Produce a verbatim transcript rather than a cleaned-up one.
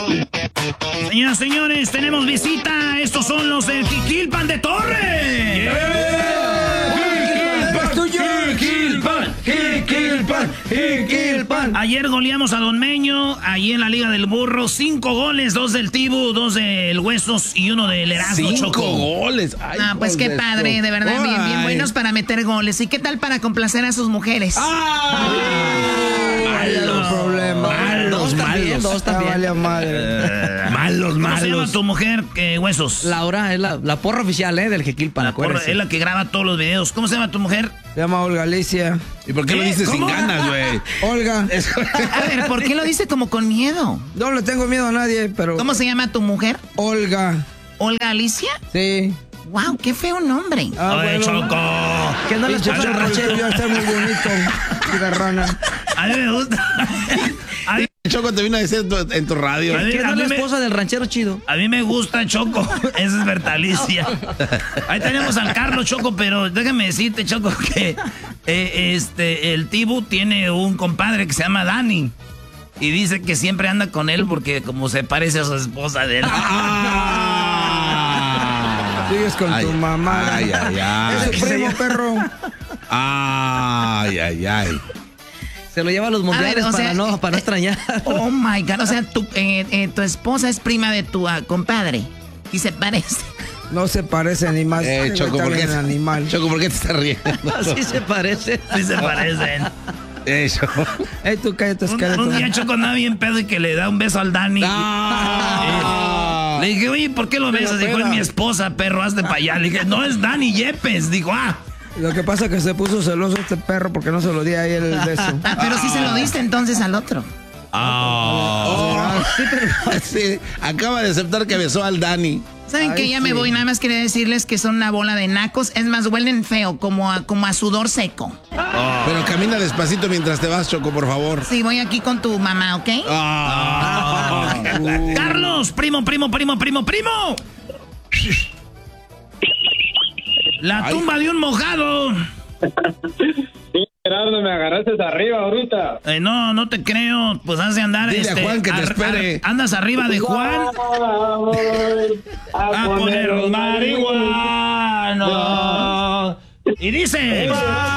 Señoras, señores, tenemos visita. Estos son los del Jiquilpan de Torres. Jiquilpan, Jiquilpan, Jiquilpan. Ayer goleamos a Don Meño, ahí en la Liga del Burro. Cinco goles, dos del Tibu, dos del Huesos y uno del Erasmo. Cinco Choco. goles. Ay, Ah, pues qué padre, de verdad, bien, bien Ay. buenos para meter goles. ¿Y qué tal para complacer a sus mujeres? Malos problemas. Malos, malos. Dos también. Vale, madre. Eh, malos, ¿Cómo se llama malos. tu mujer, que Huesos? Laura es la, la porra oficial, ¿eh? Del Jiquilpan, La porra, acuérdense. es la que graba todos los videos. ¿Cómo se llama tu mujer? Se llama Olga Alicia. ¿Y por qué lo ¿Qué? dices sin ¿Cómo? ganas, güey? Olga. A ver, ¿por qué lo dice como con miedo? No le tengo miedo a nadie, pero... ¿Cómo se llama tu mujer? Olga. ¿Olga Alicia? Sí. Wow, qué feo nombre. Ah, Oye, bueno. Choco. Que no le Pinche escucha el Choco. ranchero. Ya está muy bonito. Cigarrona. A mí me gusta. A mí, Choco te vino a decir en tu, en tu radio. A mí- ¿Quién a es mí la me- esposa del ranchero chido? a mí me gusta Choco. Esa es Bertalicia. Ahí tenemos al Carlos, Choco, pero déjame decirte, Choco, que eh, este el Tibu tiene un compadre que se llama Dani. Y dice que siempre anda con él porque como se parece a su esposa de él. Ah. Sigues con Ay, tu mamá. Ay, ay, Es ay. su primo, perro. Ay, ay, ay. Se lo lleva a los mundiales ver, o para, sea, no, para no extrañar. Oh my God, o sea, tu, eh, eh, tu esposa es prima de tu ah, compadre y se parece. No se parece ni más. Eh, Choco, ¿por qué? El animal. Choco, ¿por qué te estás riendo? Así se parece. Sí se parecen. Eh, Choco. Ey, tú cállate, Un, esqueleto. un día Choco andaba bien pedo y que le da un beso al Dani. Ah. Le dije, oye, ¿por qué lo besas? Dijo, es peda. mi esposa, perro, hazte para allá. Le dije, no, es Dani Yepes. Dijo, ah. Lo que pasa es que se puso celoso este perro porque no se lo di a él el beso. Ah, pero sí se lo diste entonces al otro. Ah. Sí, pero... Sí, acaba de aceptar que besó al Dani. ¿Saben Ay, qué? Ya me sí. voy. Nada más quería decirles que son una bola de nacos. Es más, huelen feo, como a, como a sudor seco. Pero camina despacito mientras te vas, Choco, por favor. Sí, voy aquí con tu mamá, ¿ok? Ah. Carlos, primo, primo, primo, primo, primo. La Ay. tumba de un mojado. Sí, Gerardo, me agarraste arriba ahorita. Eh, no, no te creo. Pues has de andar. Dile a este, Juan que te ar- espere. ar- andas arriba de Juan. Vamos A poner los marihuanos. Y dice.